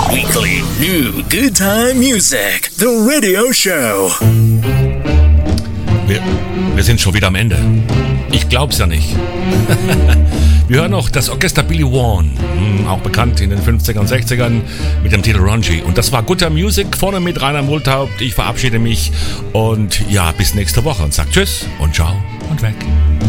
Weekly New Good Time Music, the radio show. Wir sind schon wieder am Ende. Ich glaub's ja nicht. Wir hören noch das Orchester Billy Vaughan, auch bekannt in den 50ern und 60ern mit dem Titel Rungy. Und das war Good Time Music, vorne mit Rainer Multhaupt. Ich verabschiede mich und ja, bis nächste Woche und sag Tschüss und Ciao und weg.